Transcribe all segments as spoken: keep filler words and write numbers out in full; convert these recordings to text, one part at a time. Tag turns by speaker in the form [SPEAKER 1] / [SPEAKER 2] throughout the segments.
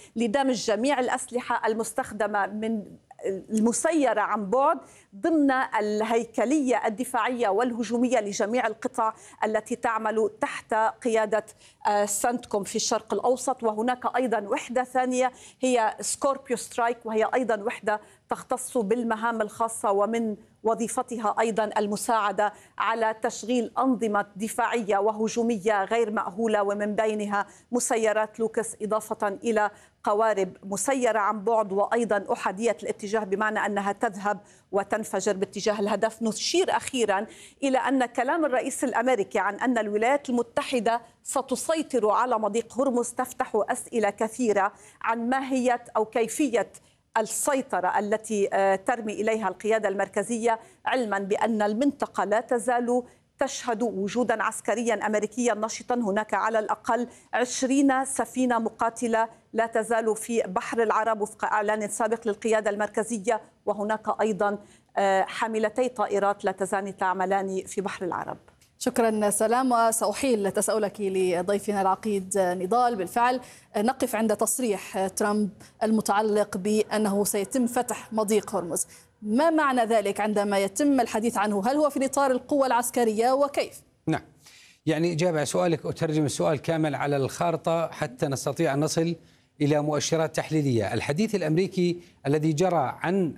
[SPEAKER 1] لدمج جميع الأسلحة المستخدمة من المسيرة عن بعد ضمن الهيكلية الدفاعية والهجومية لجميع القطع التي تعمل تحت قيادة سنتكوم في الشرق الأوسط. وهناك أيضا وحدة ثانية هي سكوربيو سترايك، وهي أيضا وحدة تختص بالمهام الخاصة ومن وظيفتها أيضا المساعدة على تشغيل أنظمة دفاعية وهجومية غير مأهولة، ومن بينها مسيرات لوكس إضافة إلى قوارب مسيرة عن بعد وأيضا أحادية الاتجاه بمعنى أنها تذهب وتنفجر باتجاه الهدف. نشير أخيرا إلى أن كلام الرئيس الأمريكي عن أن الولايات المتحدة ستسيطر على مضيق هرمز تفتح أسئلة كثيرة عن ماهية أو كيفية السيطرة التي ترمي إليها القيادة المركزية، علما بأن المنطقة لا تزال تشهد وجودا عسكريا أمريكيا نشطا. هناك على الأقل عشرين سفينة مقاتلة لا تزال في بحر العرب وفق إعلان سابق للقيادة المركزية، وهناك أيضا حاملتي طائرات لا تزال تعملان في بحر العرب.
[SPEAKER 2] شكرا سلام، وسأحيل تساؤلك لضيفنا العقيد نضال. بالفعل نقف عند تصريح ترامب المتعلق بأنه سيتم فتح مضيق هرمز، ما معنى ذلك عندما يتم الحديث عنه؟ هل هو في إطار القوة العسكرية وكيف؟
[SPEAKER 3] نعم، يعني إجابة على سؤالك أترجم السؤال كامل على الخارطة حتى نستطيع أن نصل إلى مؤشرات تحليلية. الحديث الأمريكي الذي جرى عن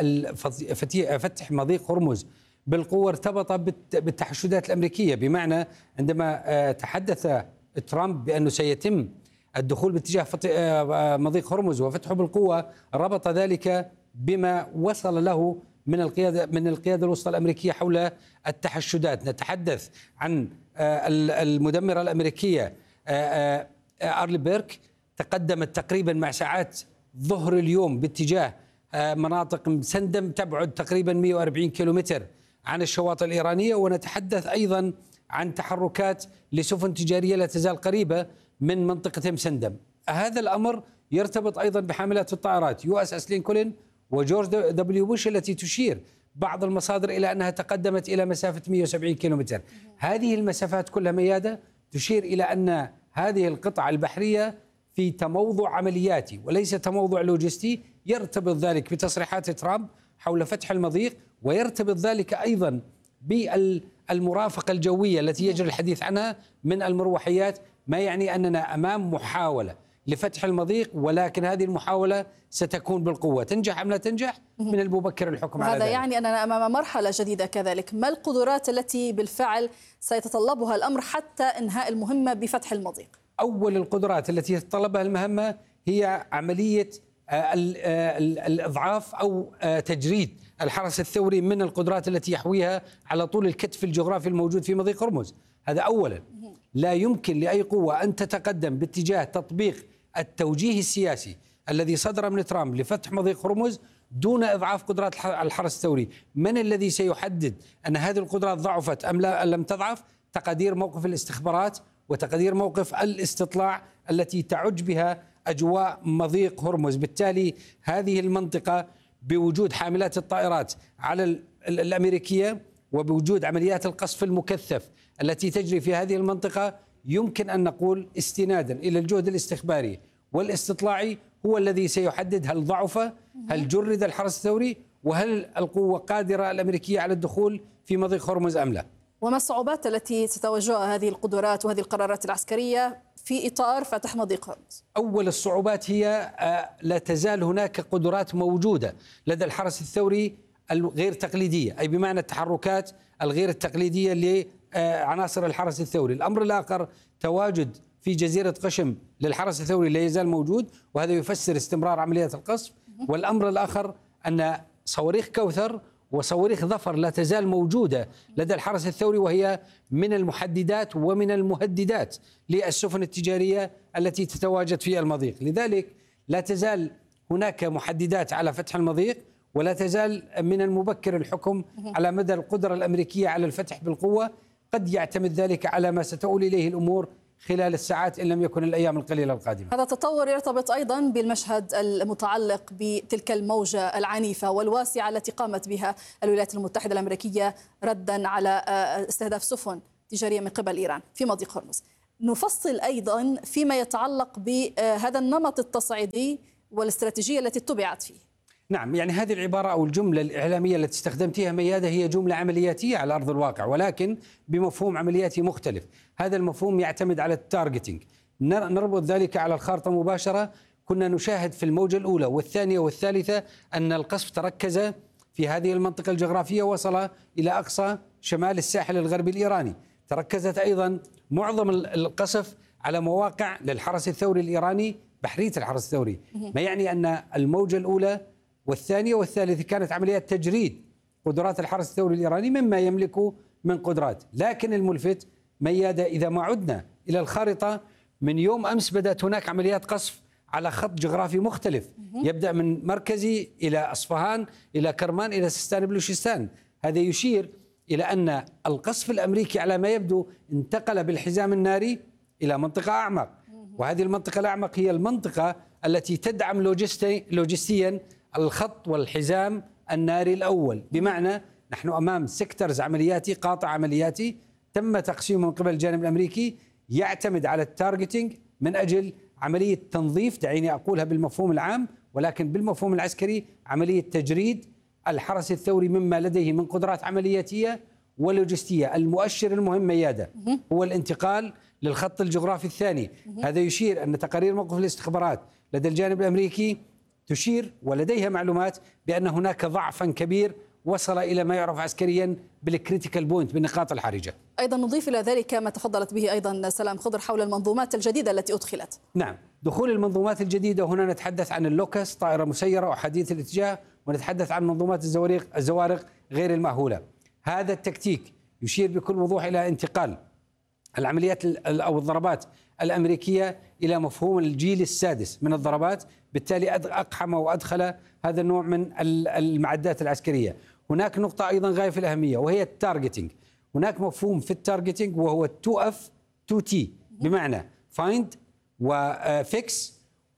[SPEAKER 3] فتح مضيق هرمز بالقوة ارتبط بالتحشدات الأمريكية، بمعنى عندما تحدث ترامب بأنه سيتم الدخول باتجاه مضيق هرمز وفتحه بالقوة، ربط ذلك بما وصل له من القيادة من القيادة الوسطى الأمريكية حول التحشدات. نتحدث عن المدمرة الأمريكية أرلي بيرك تقدمت تقريبا مع ساعات ظهر اليوم باتجاه مناطق مسندم تبعد تقريبا مئة وأربعين كيلومتر عن الشواطئ الإيرانية. ونتحدث أيضا عن تحركات لسفن تجارية لا تزال قريبة من منطقة مسندم. هذا الأمر يرتبط أيضا بحاملات الطائرات يو اس اس لينكولن وجورج دبليو بوش التي تشير بعض المصادر إلى أنها تقدمت إلى مسافة مئة وسبعين كيلومتر. هذه المسافات كلها ميادة تشير إلى أن هذه القطعة البحرية في تموضع عملياتي وليس تموضع لوجستي. يرتبط ذلك بتصريحات ترامب حول فتح المضيق، ويرتبط ذلك أيضا بالمرافقة الجوية التي يجري الحديث عنها من المروحيات، ما يعني أننا أمام محاولة لفتح المضيق، ولكن هذه المحاولة ستكون بالقوة. تنجح أم لا تنجح من المبكر الحكم على ذلك.
[SPEAKER 2] هذا يعني أننا أمام مرحلة جديدة كذلك. ما القدرات التي بالفعل سيتطلبها الأمر حتى إنهاء المهمة بفتح المضيق؟
[SPEAKER 3] أول القدرات التي تتطلبها المهمة هي عملية الإضعاف أو تجريد الحرس الثوري من القدرات التي يحويها على طول الكتف الجغرافي الموجود في مضيق هرمز. هذا أولا. لا يمكن لأي قوة أن تتقدم باتجاه تطبيق التوجيه السياسي الذي صدر من ترامب لفتح مضيق هرمز دون إضعاف قدرات الحرس الثوري. من الذي سيحدد أن هذه القدرات ضعفت أم لا لم تضعف؟ تقدير موقف الاستخبارات وتقدير موقف الاستطلاع التي تعج بها أجواء مضيق هرمز. بالتالي هذه المنطقة بوجود حاملات الطائرات على الأمريكية وبوجود عمليات القصف المكثف التي تجري في هذه المنطقة، يمكن أن نقول استنادا إلى الجهد الاستخباري والاستطلاعي هو الذي سيحدد هل ضعف، هل جرد الحرس الثوري، وهل القوة قادرة الأمريكية على الدخول في مضيق هرمز أم لا.
[SPEAKER 2] وما الصعوبات التي ستواجهها هذه القدرات وهذه القرارات العسكرية في إطار فتح مضيق هرمز؟
[SPEAKER 3] أول الصعوبات هي لا تزال هناك قدرات موجودة لدى الحرس الثوري الغير تقليدية، أي بمعنى التحركات الغير التقليدية لعناصر الحرس الثوري. الأمر الآخر تواجد في جزيرة قشم للحرس الثوري لا يزال موجود، وهذا يفسر استمرار عمليات القصف. والأمر الآخر أن صواريخ كوثر وصواريخ ظفر لا تزال موجودة لدى الحرس الثوري، وهي من المحددات ومن المهددات للسفن التجارية التي تتواجد في المضيق. لذلك لا تزال هناك محددات على فتح المضيق، ولا تزال من المبكر الحكم على مدى القدرة الأمريكية على الفتح بالقوة. قد يعتمد ذلك على ما ستؤول إليه الأمور خلال الساعات إن لم يكن الأيام القليلة القادمة.
[SPEAKER 2] هذا التطور يرتبط أيضا بالمشهد المتعلق بتلك الموجة العنيفة والواسعة التي قامت بها الولايات المتحدة الأمريكية ردا على استهداف سفن تجارية من قبل إيران في مضيق هرمز. نفصل أيضا فيما يتعلق بهذا النمط التصعيدي والاستراتيجية التي اتبعت فيه.
[SPEAKER 3] نعم، يعني هذه العبارة أو الجملة الإعلامية التي استخدمتها ميادة هي جملة عملياتية على أرض الواقع، ولكن بمفهوم عملياتي مختلف. هذا المفهوم يعتمد على التارجتينج. نربط ذلك على الخارطة مباشرة. كنا نشاهد في الموجة الأولى والثانية والثالثة أن القصف تركز في هذه المنطقة الجغرافية، وصل إلى أقصى شمال الساحل الغربي الإيراني. تركزت أيضا معظم القصف على مواقع للحرس الثوري الإيراني، بحرية الحرس الثوري، ما يعني أن الموجة الأولى والثانية والثالثة كانت عمليات تجريد قدرات الحرس الثوري الإيراني مما يملكه من قدرات. لكن الملفت ميادة إذا ما عدنا إلى الخارطة، من يوم أمس بدأت هناك عمليات قصف على خط جغرافي مختلف، يبدأ من مركزي إلى أصفهان إلى كرمان إلى سيستان بلوشستان. هذا يشير إلى أن القصف الأمريكي على ما يبدو انتقل بالحزام الناري إلى منطقة أعمق، وهذه المنطقة الأعمق هي المنطقة التي تدعم لوجستي لوجستيا الخط والحزام الناري الأول. بمعنى نحن أمام سيكترز عملياتي، قاطع عملياتي تم تقسيمه من قبل الجانب الأمريكي، يعتمد على التارجتينج من أجل عملية تنظيف، دعيني أقولها بالمفهوم العام، ولكن بالمفهوم العسكري عملية تجريد الحرس الثوري مما لديه من قدرات عملياتية ولوجستية. المؤشر المهم ميادة هو الانتقال للخط الجغرافي الثاني. هذا يشير أن تقارير موقف الاستخبارات لدى الجانب الأمريكي تشير ولديها معلومات بأن هناك ضعفا كبير وصل إلى ما يعرف عسكريا بالكريتيكال بوينت، بالنقاط الحرجة.
[SPEAKER 2] أيضا نضيف إلى ذلك ما تفضلت به أيضا سلام خضر حول المنظومات الجديدة التي أدخلت.
[SPEAKER 3] نعم، دخول المنظومات الجديدة هنا نتحدث عن اللوكس، طائرة مسيرة وحديث الاتجاه، ونتحدث عن منظومات الزوارق الزوارق غير المأهولة. هذا التكتيك يشير بكل وضوح إلى انتقال العمليات أو الضربات الأمريكية إلى مفهوم الجيل السادس من الضربات، بالتالي أقحم وأدخل هذا النوع من المعدات العسكرية. هناك نقطة أيضا غاية في الأهمية وهي التارجتينج. هناك مفهوم في التارجتينج وهو تو اف تو تي، بمعنى فايند وفيكس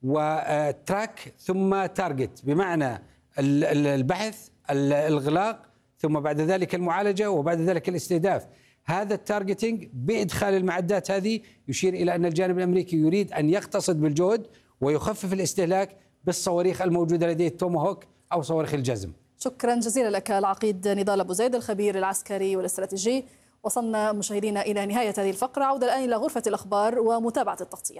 [SPEAKER 3] وتراك ثم تارجت، بمعنى البحث، الإغلاق، ثم بعد ذلك المعالجة، وبعد ذلك الاستهداف. هذا التارجتينج بإدخال المعدات هذه يشير إلى أن الجانب الأمريكي يريد أن يقتصد بالجهد ويخفف الاستهلاك بالصواريخ الموجودة لديه التوماهوك أو صواريخ الجزم.
[SPEAKER 2] شكرا جزيلا لك العقيد نضال أبو زيد الخبير العسكري والاستراتيجي. وصلنا مشاهدينا إلى نهاية هذه الفقرة. عودة الآن إلى غرفة الأخبار ومتابعة التغطية.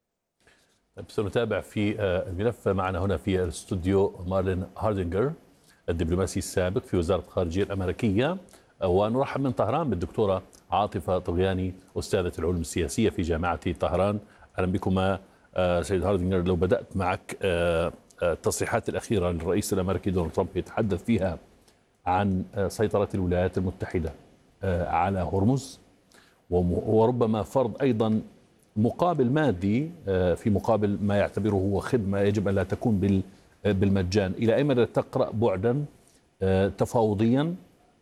[SPEAKER 4] سنتابع في الملف. معنا هنا في الاستوديو مارلين هاردينجر الدبلوماسي السابق في وزارة الخارجية الأمريكية، ونرحب من طهران بالدكتورة عاطفة طغياني أستاذة العلوم السياسية في جامعة طهران. أهلا بكما سيد هاردينجر. لو بدأت معك، التصريحات الأخيرة للرئيس الأمريكي دونالد ترامب يتحدث فيها عن سيطرة الولايات المتحدة على هرمز، وربما فرض أيضا مقابل مادي في مقابل ما يعتبره هو خدمة يجب أن لا تكون بالمجان. إلى أي مدى تقرأ بعدا تفاوضيا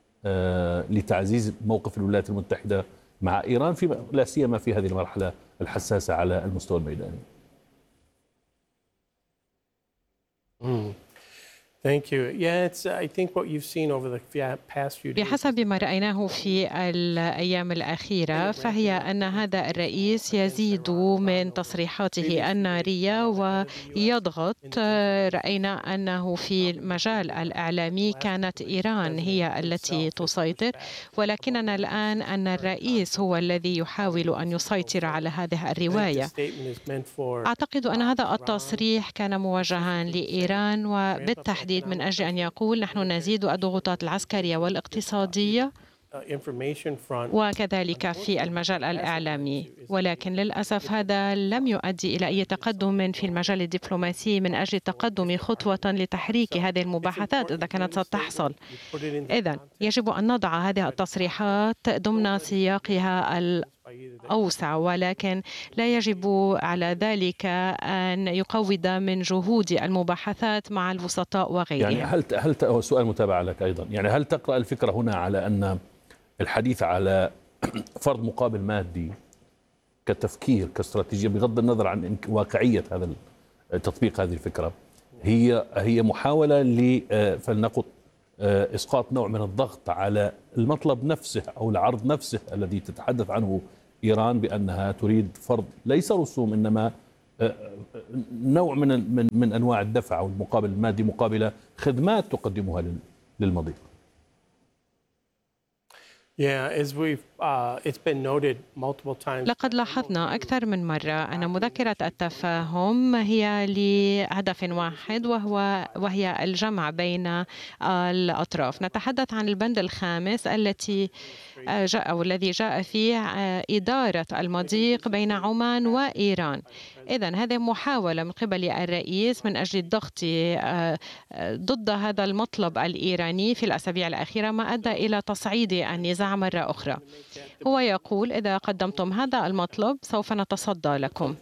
[SPEAKER 4] لتعزيز موقف الولايات المتحدة مع إيران، في لا سيما في هذه المرحلة الحساسة على المستوى الميداني؟
[SPEAKER 5] Thank you. Yeah, it's I think what you've seen over the past few days.
[SPEAKER 6] بحسب ما رأيناه في الأيام الأخيرة، فهي أن هذا الرئيس يزيد من تصريحاته النارية ويضغط. رأينا أنه في المجال الإعلامي كانت إيران هي التي تسيطر، ولكننا الآن أن الرئيس هو الذي يحاول أن يسيطر على هذه الرواية. أعتقد أن هذا التصريح كان موجها لإيران وبالتحديد من أجل أن يقول نحن نزيد الضغوطات العسكرية والاقتصادية وكذلك في المجال الإعلامي. ولكن للأسف هذا لم يؤدي إلى أي تقدم في المجال الدبلوماسي من أجل تقدم خطوة لتحريك هذه المباحثات إذا كانت ستحصل. إذن يجب أن نضع هذه التصريحات ضمن سياقها الأوسع، ولكن لا يجب على ذلك أن يقوض من جهود المباحثات مع الوسطاء وغيرهم.
[SPEAKER 4] يعني هل هل سؤال متابعة لك أيضا، يعني هل تقرأ الفكرة هنا على أن الحديث على فرض مقابل مادي كتفكير كاستراتيجية بغض النظر عن واقعية هذا تطبيق هذه الفكرة هي هي محاولة ل فلنقل إسقاط نوع من الضغط على المطلب نفسه أو العرض نفسه الذي تتحدث عنه إيران بأنها تريد فرض ليس رسوم إنما نوع من من من أنواع الدفع أو المقابل المادي مقابل خدمات تقدمها للمضيق.
[SPEAKER 6] لقد لاحظنا أكثر من مرة أن مذكرة التفاهم هي لهدف واحد وهو وهي الجمع بين الأطراف. نتحدث عن البند الخامس التي جاء أو الذي جاء فيه إدارة المضيق بين عمان وإيران. إذن هذه محاولة من قبل الرئيس من أجل الضغط ضد هذا المطلب الإيراني في الأسابيع الأخيرة، ما أدى إلى تصعيد النزاع مرة أخرى. هو يقول إذا قدمتم هذا المطلب سوف نتصدى لكم.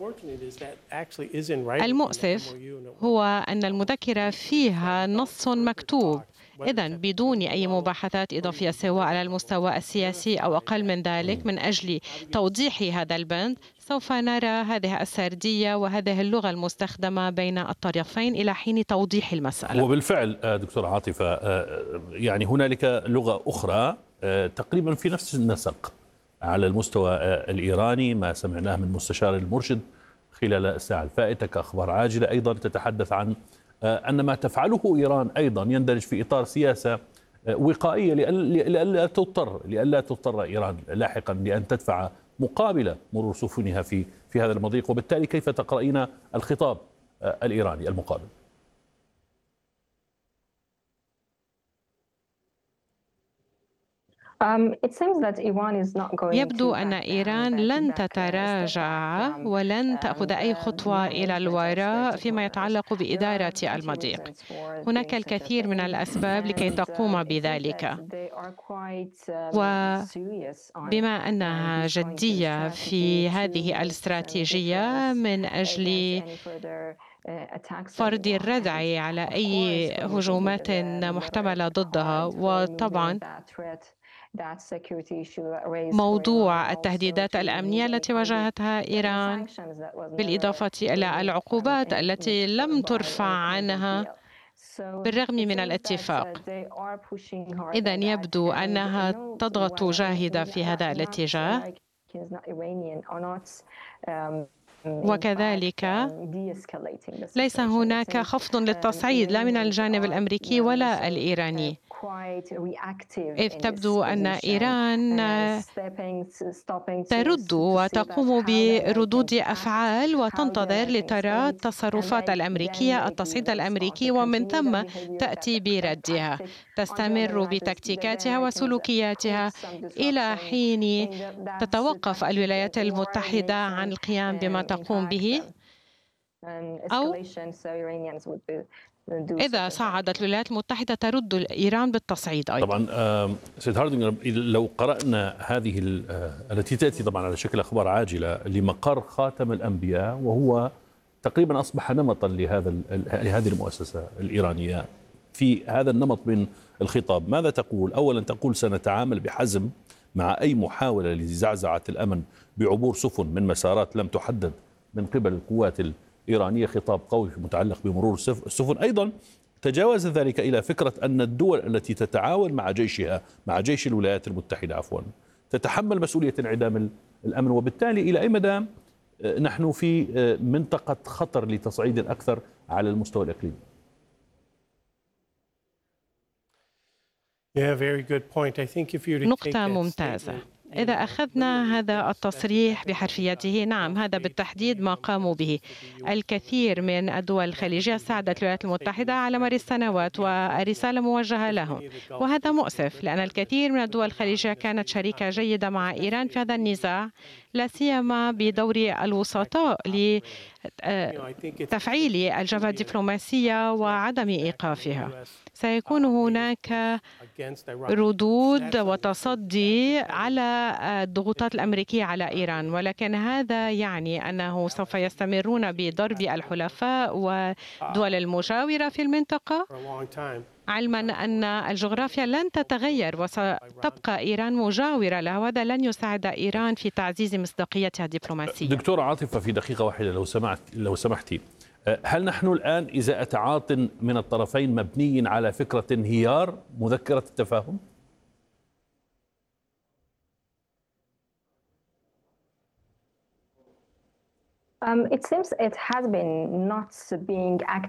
[SPEAKER 6] المؤسف هو أن المذكرة فيها نص مكتوب، إذن بدون أي مباحثات إضافية سواء على المستوى السياسي أو أقل من ذلك من أجل توضيح هذا البند، سوف نرى هذه السردية وهذه اللغة المستخدمة بين الطرفين إلى حين توضيح المسألة.
[SPEAKER 4] وبالفعل دكتورة عاطفة يعني هنالك لغة أخرى تقريبا في نفس النسق على المستوى الإيراني، ما سمعناه من مستشار المرشد خلال الساعة الفائتة كأخبار عاجلة، أيضا تتحدث عن أن ما تفعله إيران أيضا يندرج في إطار سياسة وقائية لئلا تضطر لئلا تضطر إيران لاحقا لأن تدفع مقابل مرور سفنها في في هذا المضيق. وبالتالي كيف تقرأين الخطاب الإيراني المقابل؟
[SPEAKER 6] يبدو أن إيران لن تتراجع ولن تأخذ أي خطوة إلى الوراء فيما يتعلق بإدارة المضيق. هناك الكثير من الأسباب لكي تقوم بذلك، وبما أنها جدية في هذه الاستراتيجية من أجل فرض الردع على أي هجومات محتملة ضدها. وطبعا موضوع التهديدات الأمنية التي واجهتها إيران بالإضافة إلى العقوبات التي لم ترفع عنها بالرغم من الاتفاق. إذن يبدو أنها تضغط جاهدة في هذا الاتجاه، وكذلك ليس هناك خفض للتصعيد لا من الجانب الأمريكي ولا الإيراني، إذ تبدو أن إيران ترد وتقوم بردود أفعال وتنتظر لترى التصرفات الأمريكية، التصعيد الأمريكي، ومن ثم تأتي بردها. تستمر بتكتيكاتها وسلوكياتها إلى حين تتوقف الولايات المتحدة عن القيام بما تقوم به، أو إذا صعدت الولايات المتحدة ترد إيران بالتصعيد أيضا.
[SPEAKER 4] طبعا سيد هاردينجر، لو قرأنا هذه التي تأتي طبعا على شكل أخبار عاجلة لمقر خاتم الأنبياء، وهو تقريبا أصبح نمطا لهذا لهذه المؤسسة الإيرانية في هذا النمط من الخطاب، ماذا تقول؟ أولا تقول سنتعامل بحزم مع أي محاولة لزعزعة الأمن بعبور سفن من مسارات لم تحدد من قبل القوات الإيرانية، خطاب قوي متعلق بمرور السفن. أيضا تجاوز ذلك إلى فكرة أن الدول التي تتعاون مع جيشها مع جيش الولايات المتحدة عفوا تتحمل مسؤولية انعدام الأمن، وبالتالي إلى أي مدى نحن في منطقة خطر لتصعيد أكثر على المستوى الإقليمي؟
[SPEAKER 6] نقطة ممتازة. إذا أخذنا هذا التصريح بحرفيته، نعم هذا بالتحديد ما قاموا به. الكثير من الدول الخليجية ساعدت الولايات المتحدة على مر السنوات والرسالة موجهة لهم، وهذا مؤسف لأن الكثير من الدول الخليجية كانت شريكة جيدة مع إيران في هذا النزاع، لا سيما بدور الوسطاء لتفعيل الجبهة الدبلوماسية وعدم إيقافها. سيكون هناك ردود وتصدي على الضغوطات الأمريكية على إيران، ولكن هذا يعني أنه سوف يستمرون بضرب الحلفاء والدول المجاورة في المنطقة، علما أن الجغرافيا لن تتغير وستبقى إيران مجاورة لها، وهذا لن يساعد إيران في تعزيز مصداقيتها الدبلوماسية.
[SPEAKER 4] دكتورة عاطفة، في دقيقة واحدة لو سمحت لو سمحتي، هل نحن الآن إذا تعاط من الطرفين مبني على فكرة انهيار مذكرة التفاهم؟
[SPEAKER 7] Um, it seems it has been not being active.